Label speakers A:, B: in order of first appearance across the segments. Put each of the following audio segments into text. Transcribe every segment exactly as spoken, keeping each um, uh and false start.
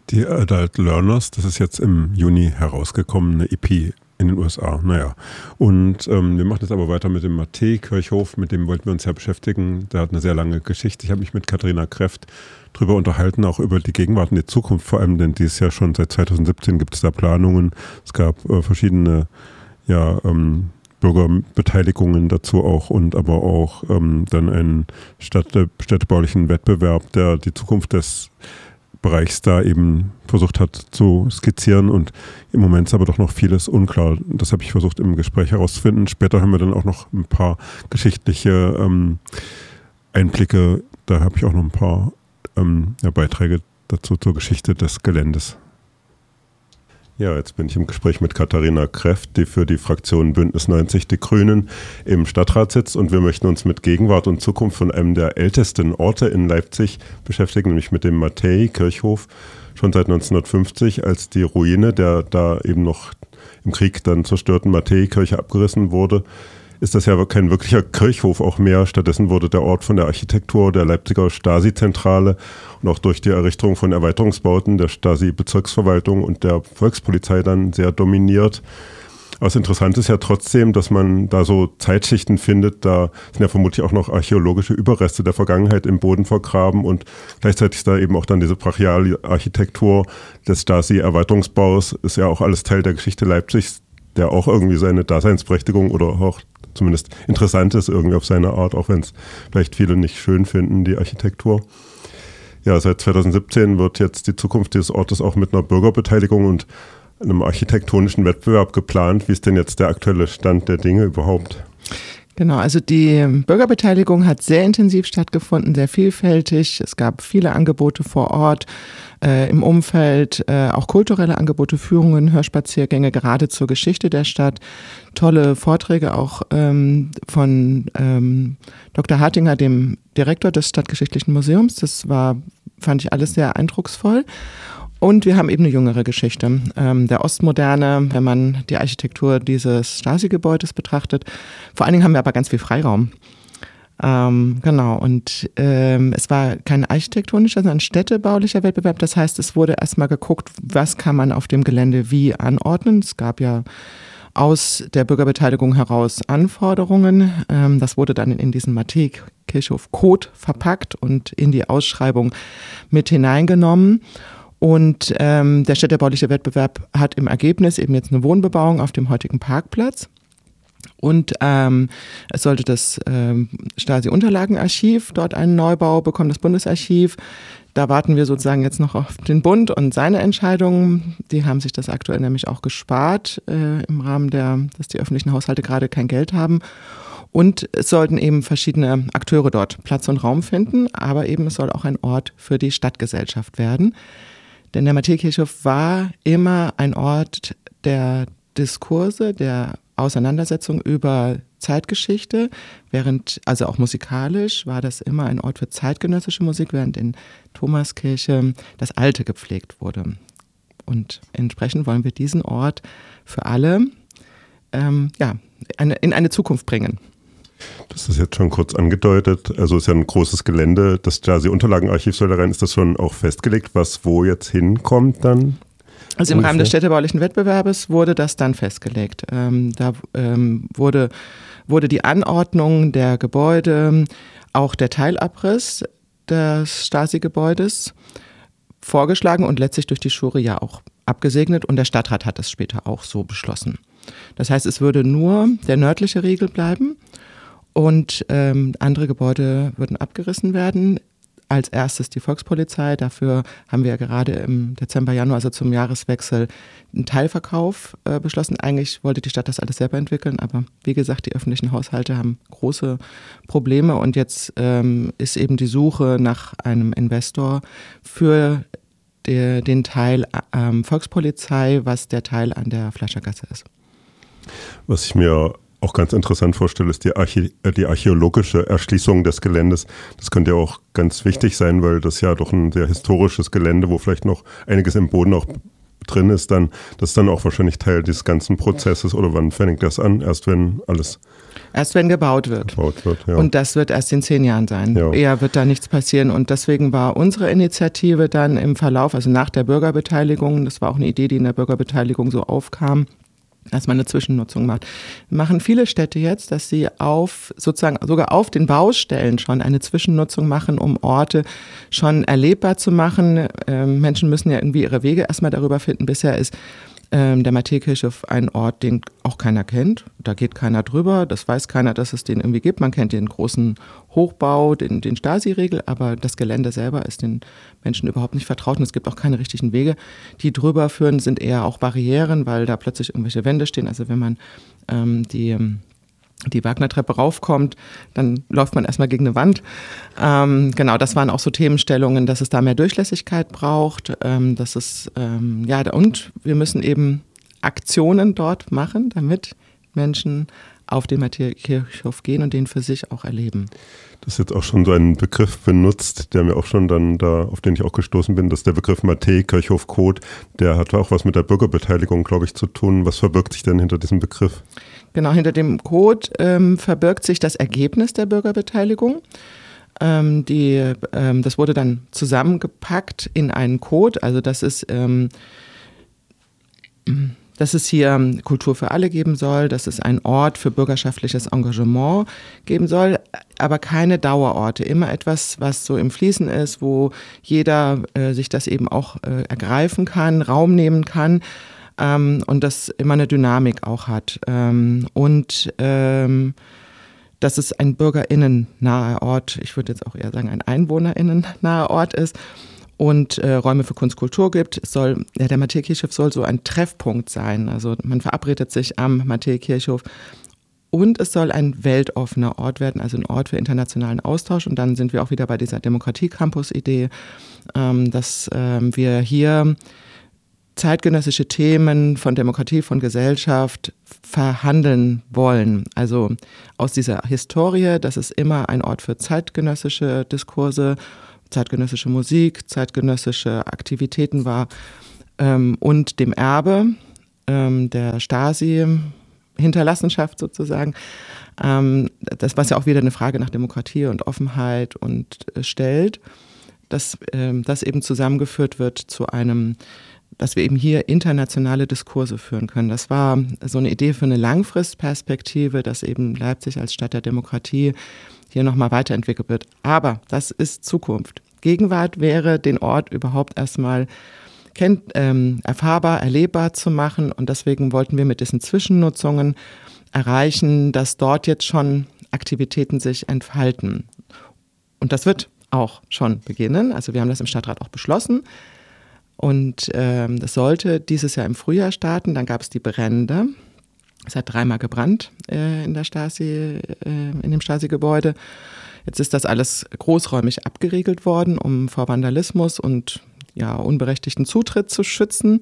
A: Die Adult Learners, das ist jetzt im Juni herausgekommen, eine E P in den U S A. Naja, und ähm, wir machen jetzt aber weiter mit dem Mathey-Kirchhof, mit dem wollten wir uns ja beschäftigen. Der hat eine sehr lange Geschichte. Ich habe mich mit Katharina Kreft drüber unterhalten, auch über die Gegenwart und die Zukunft vor allem, denn dieses Jahr schon seit zweitausendsiebzehn gibt es da Planungen. Es gab äh, verschiedene ja, ähm, Bürgerbeteiligungen dazu auch und aber auch ähm, dann einen Städte, städtebaulichen Wettbewerb, der die Zukunft des Bereichs da eben versucht hat zu skizzieren und im Moment ist aber doch noch vieles unklar. Das habe ich versucht im Gespräch herauszufinden. Später haben wir dann auch noch ein paar geschichtliche ähm, Einblicke. Da habe ich auch noch ein paar ähm, ja, Beiträge dazu zur Geschichte des Geländes. Ja, jetzt bin ich im Gespräch mit Katharina Kreft, die für die Fraktion Bündnis neunzig Die Grünen im Stadtrat sitzt und wir möchten uns mit Gegenwart und Zukunft von einem der ältesten Orte in Leipzig beschäftigen, nämlich mit dem Mathey-Kirchhof, schon seit neunzehnhundertfünfzig, als die Ruine der da eben noch im Krieg dann zerstörten Mathey-Kirche abgerissen wurde. Ist das ja kein wirklicher Kirchhof auch mehr. Stattdessen wurde der Ort von der Architektur der Leipziger Stasi-Zentrale und auch durch die Errichtung von Erweiterungsbauten der Stasi-Bezirksverwaltung und der Volkspolizei dann sehr dominiert. Aber das Interessante ist ja trotzdem, dass man da so Zeitschichten findet. Da sind ja vermutlich auch noch archäologische Überreste der Vergangenheit im Boden vergraben und gleichzeitig ist da eben auch dann diese brachiale Architektur des Stasi-Erweiterungsbaus. Ist ja auch alles Teil der Geschichte Leipzigs, der auch irgendwie seine Daseinsberechtigung oder auch zumindest interessant ist irgendwie auf seine Art, auch wenn es vielleicht viele nicht schön finden, die Architektur. Ja, seit zweitausendsiebzehn wird jetzt die Zukunft dieses Ortes auch mit einer Bürgerbeteiligung und einem architektonischen Wettbewerb geplant. Wie ist denn jetzt der aktuelle Stand der Dinge überhaupt?
B: Genau, also die Bürgerbeteiligung hat sehr intensiv stattgefunden, sehr vielfältig. Es gab viele Angebote vor Ort, äh, im Umfeld, äh, auch kulturelle Angebote, Führungen, Hörspaziergänge, gerade zur Geschichte der Stadt. Tolle Vorträge auch ähm, von ähm, Doktor Hartinger, dem Direktor des Stadtgeschichtlichen Museums. Das war, fand ich alles sehr eindrucksvoll. Und wir haben eben eine jüngere Geschichte ähm, der Ostmoderne, wenn man die Architektur dieses Stasi-Gebäudes betrachtet. Vor allen Dingen haben wir aber ganz viel Freiraum. Ähm, genau, und ähm, es war kein architektonischer, sondern ein städtebaulicher Wettbewerb. Das heißt, es wurde erstmal geguckt, was kann man auf dem Gelände wie anordnen. Es gab ja aus der Bürgerbeteiligung heraus Anforderungen. Ähm, das wurde dann in diesen Mathey-Kirchhof-Code verpackt und in die Ausschreibung mit hineingenommen. Und ähm, der städtebauliche Wettbewerb hat im Ergebnis eben jetzt eine Wohnbebauung auf dem heutigen Parkplatz. Und ähm, es sollte das ähm, Stasi-Unterlagenarchiv dort einen Neubau bekommen, das Bundesarchiv. Da warten wir sozusagen jetzt noch auf den Bund und seine Entscheidungen. Die haben sich das aktuell nämlich auch gespart äh, im Rahmen der, dass die öffentlichen Haushalte gerade kein Geld haben. Und es sollten eben verschiedene Akteure dort Platz und Raum finden, aber eben es soll auch ein Ort für die Stadtgesellschaft werden. Denn der Mathey-Kirchhof war immer ein Ort der Diskurse, der Auseinandersetzung über Zeitgeschichte, während, also auch musikalisch, war das immer ein Ort für zeitgenössische Musik, während in Thomaskirche das Alte gepflegt wurde. Und entsprechend wollen wir diesen Ort für alle ähm, ja, eine, in eine Zukunft bringen.
A: Das ist jetzt schon kurz angedeutet. Also es ist ja ein großes Gelände. Das Stasi-Unterlagenarchiv soll da rein. Ist das schon auch festgelegt, was wo jetzt hinkommt dann?
B: Also im Rahmen des städtebaulichen Wettbewerbes wurde das dann festgelegt. Ähm, da ähm, wurde, wurde die Anordnung der Gebäude, auch der Teilabriss des Stasi-Gebäudes vorgeschlagen und letztlich durch die Jury ja auch abgesegnet. Und der Stadtrat hat das später auch so beschlossen. Das heißt, es würde nur der nördliche Riegel bleiben. Und ähm, andere Gebäude würden abgerissen werden. Als erstes die Volkspolizei. Dafür haben wir ja gerade im Dezember, Januar, also zum Jahreswechsel, einen Teilverkauf äh, beschlossen. Eigentlich wollte die Stadt das alles selber entwickeln, aber wie gesagt, die öffentlichen Haushalte haben große Probleme. Und jetzt ähm, ist eben die Suche nach einem Investor für die, den Teil ähm, Volkspolizei, was der Teil an der Fleischergasse ist.
A: Was ich mir auch ganz interessant vorstelle, ist die, Archä- die archäologische Erschließung des Geländes. Das könnte ja auch ganz wichtig sein, weil das ja doch ein sehr historisches Gelände, wo vielleicht noch einiges im Boden auch drin ist, dann das ist dann auch wahrscheinlich Teil des ganzen Prozesses. Oder wann fängt das an? Erst wenn alles
B: Erst wenn gebaut wird.
A: Gebaut wird, ja.
B: Und das wird erst in zehn Jahren sein.
A: Ja.
B: Eher wird da nichts passieren. Und deswegen war unsere Initiative dann im Verlauf, also nach der Bürgerbeteiligung, das war auch eine Idee, die in der Bürgerbeteiligung so aufkam, dass man eine Zwischennutzung macht. Machen viele Städte jetzt, dass sie auf, sozusagen sogar auf den Baustellen schon eine Zwischennutzung machen, um Orte schon erlebbar zu machen. Ähm, Menschen müssen ja irgendwie ihre Wege erstmal darüber finden. Bisher ist ähm, der Matthäuskirchhof ein Ort, den auch keiner kennt. Da geht keiner drüber. Das weiß keiner, dass es den irgendwie gibt. Man kennt den großen Hochbau, den, den Stasi-Riegel, aber das Gelände selber ist den Menschen überhaupt nicht vertraut. Und es gibt auch keine richtigen Wege, die drüber führen, sind eher auch Barrieren, weil da plötzlich irgendwelche Wände stehen. Also wenn man ähm, die... die Wagner-Treppe raufkommt, dann läuft man erstmal gegen eine Wand. Ähm, genau, das waren auch so Themenstellungen, dass es da mehr Durchlässigkeit braucht. Ähm, dass es, ähm, ja, und wir müssen eben Aktionen dort machen, damit Menschen auf den Matthäuskirchhof gehen und den für sich auch erleben.
A: Das ist jetzt auch schon so ein Begriff benutzt, der mir auch schon dann da, auf den ich auch gestoßen bin, dass der Begriff Matthäuskirchhof-Code, der hat auch was mit der Bürgerbeteiligung, glaube ich, zu tun. Was verbirgt sich denn hinter diesem Begriff?
B: Genau, hinter dem Code ähm, verbirgt sich das Ergebnis der Bürgerbeteiligung. Ähm, die, ähm, das wurde dann zusammengepackt in einen Code. Also das ist, ähm, dass es hier Kultur für alle geben soll, dass es einen Ort für bürgerschaftliches Engagement geben soll, aber keine Dauerorte. Immer etwas, was so im Fließen ist, wo jeder äh, sich das eben auch äh, ergreifen kann, Raum nehmen kann. Ähm, und das immer eine Dynamik auch hat. Ähm, und ähm, dass es ein BürgerInnen-naher Ort, ich würde jetzt auch eher sagen ein EinwohnerInnen-naher Ort ist und äh, Räume für Kunst, Kultur gibt. Es soll, ja, der Matthäuskirchhof soll so ein Treffpunkt sein. Also man verabredet sich am Matthäuskirchhof. Und es soll ein weltoffener Ort werden, also ein Ort für internationalen Austausch. Und dann sind wir auch wieder bei dieser Demokratie-Campus-Idee, ähm, dass ähm, wir hier zeitgenössische Themen von Demokratie, von Gesellschaft verhandeln wollen. Also aus dieser Historie, dass es immer ein Ort für zeitgenössische Diskurse, zeitgenössische Musik, zeitgenössische Aktivitäten war ähm, und dem Erbe ähm, der Stasi-Hinterlassenschaft sozusagen. Ähm, das, was ja auch wieder eine Frage nach Demokratie und Offenheit und äh, stellt, dass ähm, das eben zusammengeführt wird zu einem, dass wir eben hier internationale Diskurse führen können. Das war so eine Idee für eine Langfristperspektive, dass eben Leipzig als Stadt der Demokratie hier nochmal weiterentwickelt wird. Aber das ist Zukunft. Gegenwart wäre, den Ort überhaupt erstmal kennt, ähm, erfahrbar, erlebbar zu machen. Und deswegen wollten wir mit diesen Zwischennutzungen erreichen, dass dort jetzt schon Aktivitäten sich entfalten. Und das wird auch schon beginnen. Also wir haben das im Stadtrat auch beschlossen. Und ähm, das sollte dieses Jahr im Frühjahr starten. Dann gab es die Brände. Es hat dreimal gebrannt äh, in der Stasi, äh, in dem Stasi-Gebäude. Jetzt ist das alles großräumig abgeriegelt worden, um vor Vandalismus und ja, unberechtigten Zutritt zu schützen.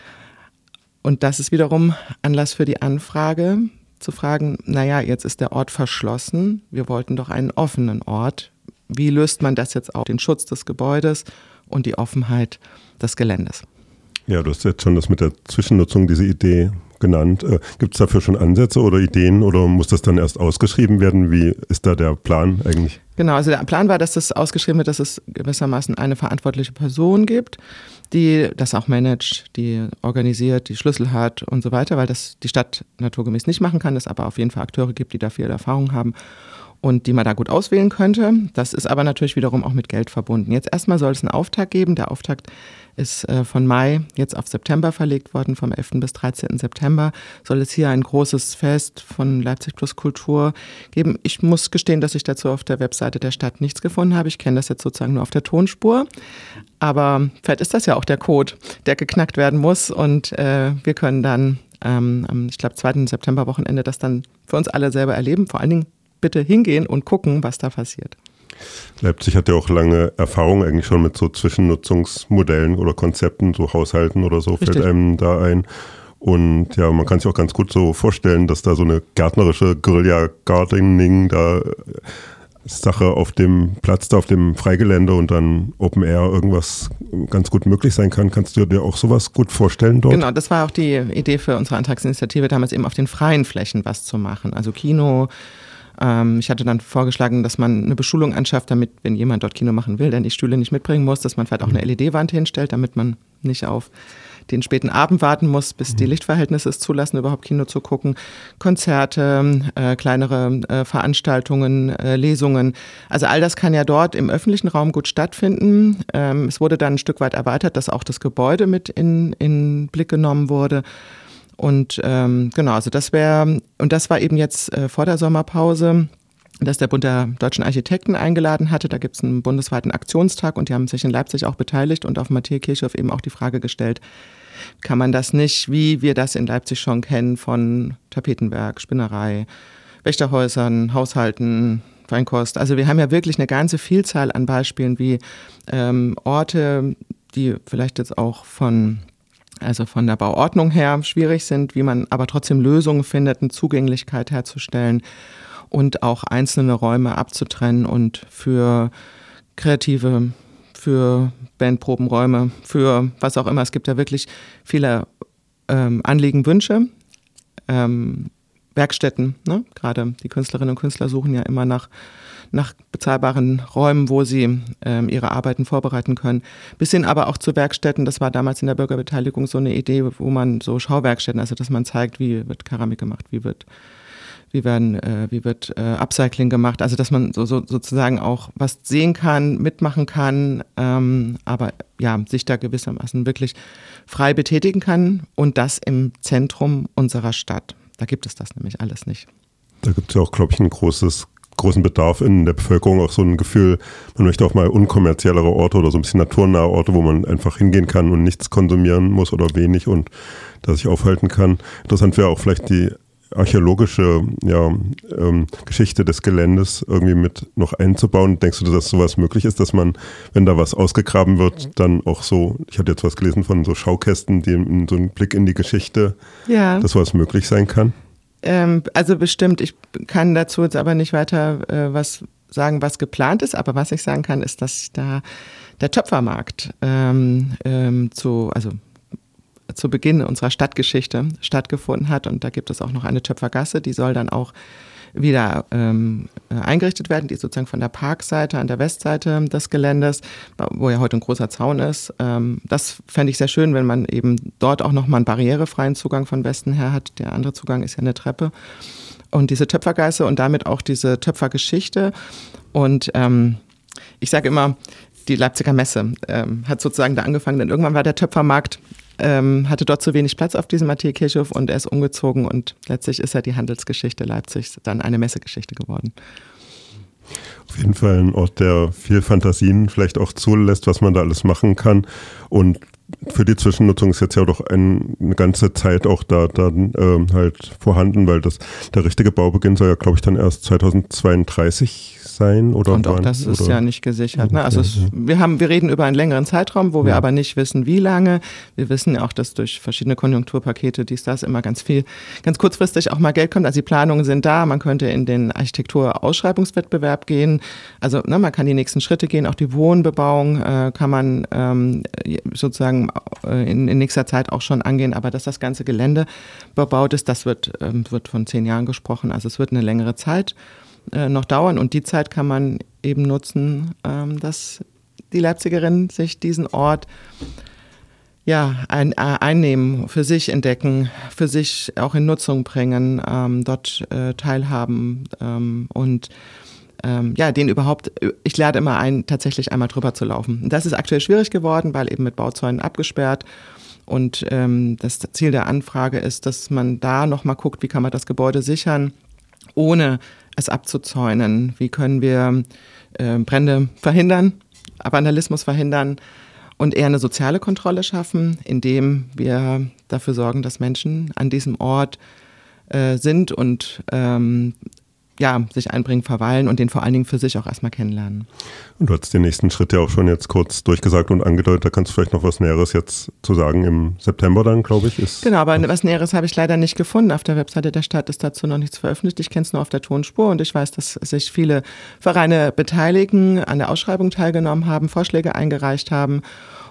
B: Und das ist wiederum Anlass für die Anfrage, zu fragen, naja, jetzt ist der Ort verschlossen. Wir wollten doch einen offenen Ort. Wie löst man das jetzt auf? Den Schutz des Gebäudes und die Offenheit des Geländes.
A: Ja, du hast jetzt schon das mit der Zwischennutzung, diese Idee genannt. Äh, gibt es dafür schon Ansätze oder Ideen oder muss das dann erst ausgeschrieben werden? Wie ist da der Plan eigentlich?
B: Genau, also der Plan war, dass das ausgeschrieben wird, dass es gewissermaßen eine verantwortliche Person gibt, die das auch managt, die organisiert, die Schlüssel hat und so weiter, weil das die Stadt naturgemäß nicht machen kann, es aber auf jeden Fall Akteure gibt, die da viel Erfahrung haben und die man da gut auswählen könnte. Das ist aber natürlich wiederum auch mit Geld verbunden. Jetzt erstmal soll es einen Auftakt geben. Der Auftakt ist äh, von Mai jetzt auf September verlegt worden, vom elften bis dreizehnten September soll es hier ein großes Fest von Leipzig plus Kultur geben. Ich muss gestehen, dass ich dazu auf der Webseite der Stadt nichts gefunden habe. Ich kenne das jetzt sozusagen nur auf der Tonspur. Aber vielleicht ist das ja auch der Code, der geknackt werden muss und äh, wir können dann ähm, am, ich glaube, zweiten September-Wochenende das dann für uns alle selber erleben. Vor allen Dingen bitte hingehen und gucken, was da passiert.
A: Leipzig hat ja auch lange Erfahrung eigentlich schon mit so Zwischennutzungsmodellen oder Konzepten, so Haushalten oder so,
B: Richtig.
A: Fällt einem da ein. Und ja, man kann sich auch ganz gut so vorstellen, dass da so eine gärtnerische Guerilla-Gardening da Sache auf dem Platz, da auf dem Freigelände und dann Open Air irgendwas ganz gut möglich sein kann. Kannst du dir auch sowas gut vorstellen dort?
B: Genau, das war auch die Idee für unsere Antragsinitiative, damals eben auf den freien Flächen was zu machen. Also Kino. Ähm, ich hatte dann vorgeschlagen, dass man eine Beschulung anschafft, damit, wenn jemand dort Kino machen will, der die Stühle nicht mitbringen muss, dass man vielleicht auch eine L E D-Wand hinstellt, damit man nicht auf den späten Abend warten muss, bis die Lichtverhältnisse es zulassen, überhaupt Kino zu gucken. Konzerte, äh, kleinere äh, Veranstaltungen, äh, Lesungen. Also all das kann ja dort im öffentlichen Raum gut stattfinden. Ähm, es wurde dann ein Stück weit erweitert, dass auch das Gebäude mit in, in Blick genommen wurde. Und ähm, genau, also das wäre, und das war eben jetzt äh, vor der Sommerpause, dass der Bund der Deutschen Architekten eingeladen hatte. Da gibt es einen bundesweiten Aktionstag und die haben sich in Leipzig auch beteiligt und auf dem Matthäa-Kirchhof eben auch die Frage gestellt, kann man das nicht, wie wir das in Leipzig schon kennen, von Tapetenwerk, Spinnerei, Wächterhäusern, Haushalten, Feinkost. Also wir haben ja wirklich eine ganze Vielzahl an Beispielen, wie ähm, Orte, die vielleicht jetzt auch von also von der Bauordnung her schwierig sind, wie man aber trotzdem Lösungen findet, eine Zugänglichkeit herzustellen und auch einzelne Räume abzutrennen und für Kreative, für Bandprobenräume, für was auch immer. Es gibt ja wirklich viele ähm, Anliegen, Wünsche, ähm, Werkstätten, ne? Gerade die Künstlerinnen und Künstler suchen ja immer nach nach bezahlbaren Räumen, wo sie ähm, ihre Arbeiten vorbereiten können. Bis hin aber auch zu Werkstätten, das war damals in der Bürgerbeteiligung so eine Idee, wo man so Schauwerkstätten, also dass man zeigt, wie wird Keramik gemacht, wie wird, wie werden, äh, wie wird äh, Upcycling gemacht, also dass man so, so sozusagen auch was sehen kann, mitmachen kann, ähm, aber ja, sich da gewissermaßen wirklich frei betätigen kann und das im Zentrum unserer Stadt. Da gibt es das nämlich alles nicht.
A: Da gibt es ja auch, glaube ich, ein großes großen Bedarf in der Bevölkerung, auch so ein Gefühl, man möchte auch mal unkommerziellere Orte oder so ein bisschen naturnahe Orte, wo man einfach hingehen kann und nichts konsumieren muss oder wenig und da sich aufhalten kann. Interessant wäre auch vielleicht die archäologische ja, ähm, Geschichte des Geländes irgendwie mit noch einzubauen. Denkst du, dass sowas möglich ist, dass man, wenn da was ausgegraben wird, dann auch so, ich hatte jetzt was gelesen von so Schaukästen, die so einen Blick in die Geschichte, ja, dass sowas möglich sein kann?
B: Ähm, also bestimmt, ich kann dazu jetzt aber nicht weiter äh, was sagen, was geplant ist, aber was ich sagen kann, ist, dass da der Töpfermarkt ähm, ähm, zu, also zu Beginn unserer Stadtgeschichte stattgefunden hat und da gibt es auch noch eine Töpfergasse, die soll dann auch wieder ähm, eingerichtet werden, die ist sozusagen von der Parkseite an der Westseite des Geländes, wo ja heute ein großer Zaun ist. Ähm, das fände ich sehr schön, wenn man eben dort auch nochmal einen barrierefreien Zugang von Westen her hat. Der andere Zugang ist ja eine Treppe. Und diese Töpfergasse und damit auch diese Töpfergeschichte. Und ähm, ich sage immer, die Leipziger Messe ähm, hat sozusagen da angefangen, denn irgendwann war der Töpfermarkt Ähm, hatte dort zu wenig Platz auf diesem Matthäa-Kirchhof und er ist umgezogen und letztlich ist ja die Handelsgeschichte Leipzigs dann eine Messegeschichte geworden.
A: Auf jeden Fall ein Ort, der viel Fantasien vielleicht auch zulässt, was man da alles machen kann und für die Zwischennutzung ist jetzt ja doch ein, eine ganze Zeit auch da dann ähm, halt vorhanden, weil das der richtige Baubeginn soll ja, glaube ich, dann erst zweitausendzweiunddreißig sein oder
B: und auch
A: wann,
B: das ist
A: oder?
B: ja nicht gesichert. Ne? Also es, wir haben, wir reden über einen längeren Zeitraum, wo wir ja. aber nicht wissen, wie lange. Wir wissen ja auch, dass durch verschiedene Konjunkturpakete dies, das immer ganz viel, ganz kurzfristig auch mal Geld kommt. Also die Planungen sind da. Man könnte in den Architektur-Ausschreibungswettbewerb gehen. Also ne, man kann die nächsten Schritte gehen. Auch die Wohnbebauung äh, kann man ähm, sozusagen äh, in, in nächster Zeit auch schon angehen. Aber dass das ganze Gelände bebaut ist, das wird, ähm, wird von zehn Jahren gesprochen. Also es wird eine längere Zeit noch dauern und die Zeit kann man eben nutzen, dass die Leipzigerinnen sich diesen Ort ja, ein, äh, einnehmen, für sich entdecken, für sich auch in Nutzung bringen, ähm, dort äh, teilhaben ähm, und ähm, ja, den überhaupt, ich lade immer ein, tatsächlich einmal drüber zu laufen. Das ist aktuell schwierig geworden, weil eben mit Bauzäunen abgesperrt. Und ähm, das Ziel der Anfrage ist, dass man da nochmal guckt, wie kann man das Gebäude sichern, ohne es abzuzäunen. Wie können wir äh, Brände verhindern, Vandalismus verhindern und eher eine soziale Kontrolle schaffen, indem wir dafür sorgen, dass Menschen an diesem Ort äh, sind und ähm, ja, sich einbringen, verweilen und den vor allen Dingen für sich auch erstmal kennenlernen.
A: Und du hast den nächsten Schritt ja auch schon jetzt kurz durchgesagt und angedeutet, da kannst du vielleicht noch was Näheres jetzt zu sagen im September dann, glaube ich. Ist
B: genau, aber was Näheres habe ich leider nicht gefunden. Auf der Webseite der Stadt ist dazu noch nichts veröffentlicht. Ich kenne es nur auf der Tonspur und ich weiß, dass sich viele Vereine beteiligen, an der Ausschreibung teilgenommen haben, Vorschläge eingereicht haben.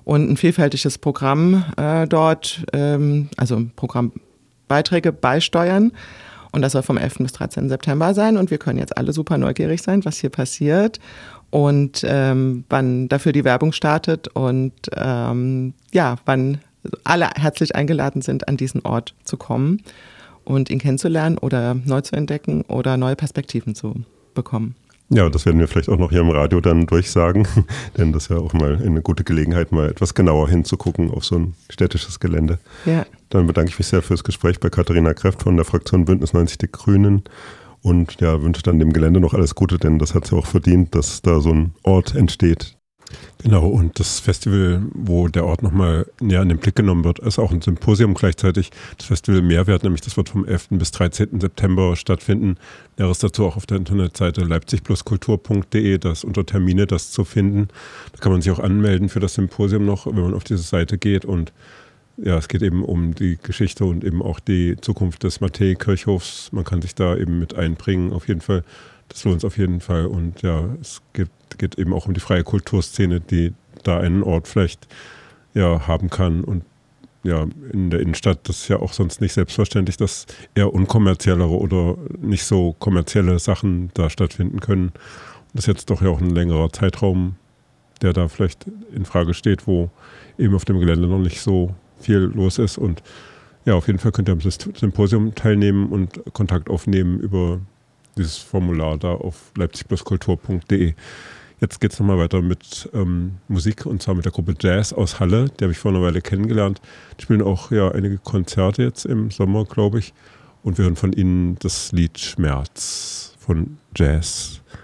B: und ein vielfältiges Programm äh, dort, ähm, also Programmbeiträge beisteuern. Und das soll vom elften bis dreizehnten September sein. Und wir können jetzt alle super neugierig sein, was hier passiert und ähm, wann dafür die Werbung startet und ähm, ja, wann alle herzlich eingeladen sind, an diesen Ort zu kommen und ihn kennenzulernen oder neu zu entdecken oder neue Perspektiven zu bekommen.
A: Ja, das werden wir vielleicht auch noch hier im Radio dann durchsagen, denn das ist ja auch mal eine gute Gelegenheit, mal etwas genauer hinzugucken auf so ein städtisches Gelände.
B: Ja.
A: Dann bedanke ich mich sehr fürs Gespräch bei Katharina Kreft von der Fraktion Bündnis neunzig Die Grünen und ja, wünsche dann dem Gelände noch alles Gute, denn das hat es ja auch verdient, dass da so ein Ort entsteht. Genau, und das Festival, wo der Ort nochmal näher in den Blick genommen wird, ist auch ein Symposium gleichzeitig. Das Festival Mehrwert, nämlich das wird vom elften bis dreizehnten September stattfinden. Näheres dazu auch auf der Internetseite leipzig plus kultur punkt de, da ist unter Termine das zu finden. Da kann man sich auch anmelden für das Symposium noch, wenn man auf diese Seite geht. Und ja, es geht eben um die Geschichte und eben auch die Zukunft des Matthäi-Kirchhofs. Man kann sich da eben mit einbringen, auf jeden Fall. Das lohnt es auf jeden Fall. Und ja, es gibt, geht eben auch um die freie Kulturszene, die da einen Ort vielleicht ja, haben kann. Und ja, in der Innenstadt, das ist ja auch sonst nicht selbstverständlich, dass eher unkommerziellere oder nicht so kommerzielle Sachen da stattfinden können. Und das ist jetzt doch ja auch ein längerer Zeitraum, der da vielleicht in Frage steht, wo eben auf dem Gelände noch nicht so viel los ist. Und ja, auf jeden Fall könnt ihr am Symposium teilnehmen und Kontakt aufnehmen über dieses Formular da auf leipzig plus kultur punkt de. Jetzt geht es nochmal weiter mit ähm, Musik und zwar mit der Gruppe Jazz aus Halle. Die habe ich vor einer Weile kennengelernt. Die spielen auch ja einige Konzerte jetzt im Sommer, glaube ich. Und wir hören von ihnen das Lied Schmerz von Jazz.